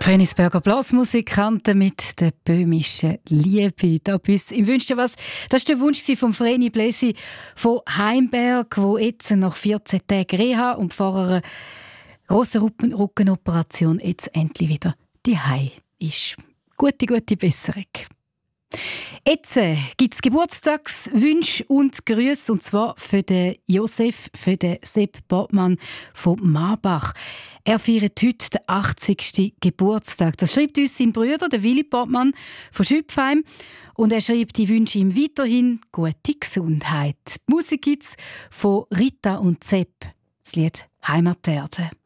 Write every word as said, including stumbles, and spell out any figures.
Frienisberger Blasmusikanten mit der böhmischen Liebe. Da bis im Wünsch dir was. Das war der Wunsch von Vreni Bläsi von Heimberg, wo jetzt nach vierzehn Tagen Reha und vor einer grossen Ruppen- Rückenoperation jetzt endlich wieder daheim ist. Gute, gute Besserung. Jetzt äh, gibt es Geburtstagswünsche und Grüße, und zwar für den Josef, für den Sepp Bortmann von Marbach. Er feiert heute den achtzigsten Geburtstag. Das schreibt uns sein Bruder, der Willi Bortmann von Schüpfheim. Und er schreibt, die wünsche ihm weiterhin gute Gesundheit. Die Musik gibt's von Rita und Sepp. Das Lied «Heimaterde».